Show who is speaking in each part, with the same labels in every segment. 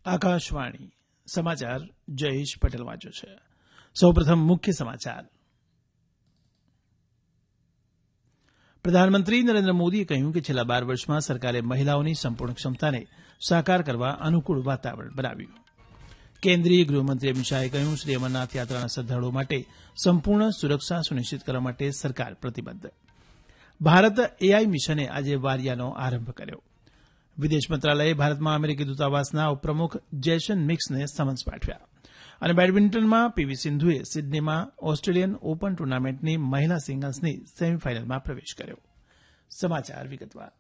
Speaker 1: આકાશવાણી સમાચાર જયેશ પટેલ વાંચે છે. સૌપ્રથમ મુખ્ય સમાચાર. પ્રધાનમંત્રી નરેન્દ્ર મોદીએ કહ્યું કે છેલ્લા 12 વર્ષમાં સરકારે મહિલાઓની સંપૂર્ણ ક્ષમતાને સાકાર કરવા અનુકૂળ વાતાવરણ બનાવ્યું. કેન્દ્રીય ગૃહમંત્રી અમિત શાહે કહ્યું, શ્રી અમરનાથ યાત્રાના શ્રદ્ધાળુઓ માટે સંપૂર્ણ સુરક્ષા સુનિશ્ચિત કરવા માટે સરકાર પ્રતિબદ્ધ. ભારત એઆઈ મિશને આજે વારિયાનો આરંભ કર્યો. વિદેશ મંત્રાલયે ભારતમાં અમેરિકી દૂતાવાસના ઉપપ્રમુખ જેસન મિક્સને સમન્સ પાઠવ્યા. અને બેડમિન્ટનમાં પીવી સિંધુએ સિડનીમાં ઓસ્ટ્રેલિયન ઓપન ટુર્નામેન્ટની મહિલા સિંગલ્સની સેમીફાઇનલમાં પ્રવેશ કર્યો. સમાચાર વિગતવાર.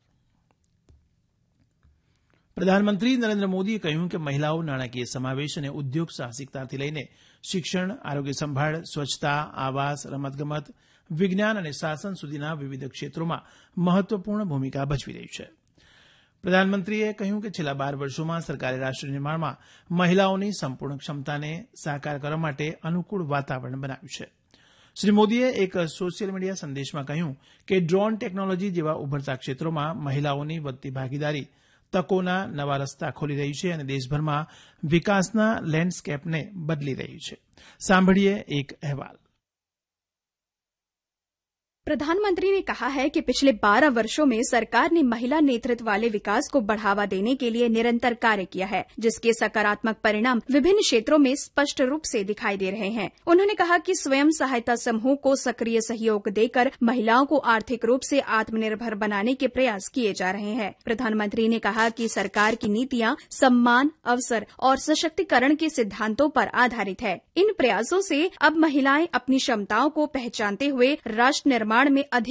Speaker 1: પ્રધાનમંત્રી નરેન્દ્ર મોદીએ કહ્યું કે મહિલાઓ નાણાકીય સમાવેશ અને ઉદ્યોગ સાહસિકતાથી લઈને શિક્ષણ, આરોગ્ય સંભાળ, સ્વચ્છતા, આવાસ, રમતગમત, વિજ્ઞાન અને શાસન સુધીના વિવિધ ક્ષેત્રોમાં મહત્વપૂર્ણ ભૂમિકા ભજવી રહી છે. પ્રધાનમંત્રીએ કહ્યું કે છેલ્લા 12 વર્ષોમાં સરકારે રાષ્ટ્ર નિર્માણમાં મહિલાઓની સંપૂર્ણ ક્ષમતાને સાકાર કરવા માટે અનુકૂળ વાતાવરણ બનાવ્યું છે. શ્રી મોદીએ એક સોશિયલ મીડિયા સંદેશમાં કહ્યું કે ડ્રોન ટેકનોલોજી જેવા ઉભરતા ક્ષેત્રોમાં મહિલાઓની વધતી ભાગીદારી તકોના નવા રસ્તા ખોલી રહી છે અને દેશભરમાં વિકાસના લેન્ડસ્કેપને બદલી રહી છે. સાંભળીએ એક અહેવાલ.
Speaker 2: प्रधानमंत्री ने कहा है कि पिछले 12 वर्षों में सरकार ने महिला नेतृत्व वाले विकास को बढ़ावा देने के लिए निरंतर कार्य किया है, जिसके सकारात्मक परिणाम विभिन्न क्षेत्रों में स्पष्ट रूप से दिखाई दे रहे हैं. उन्होंने कहा कि स्वयं सहायता समूह को सक्रिय सहयोग देकर महिलाओं को आर्थिक रूप से आत्मनिर्भर बनाने के प्रयास किए जा रहे हैं. प्रधानमंत्री ने कहा कि सरकार की नीतियां सम्मान, अवसर और सशक्तिकरण के सिद्धांतों पर आधारित है. इन प्रयासों से अब महिलाएं अपनी क्षमताओं को पहचानते हुए राष्ट्र निर्माण में अधिक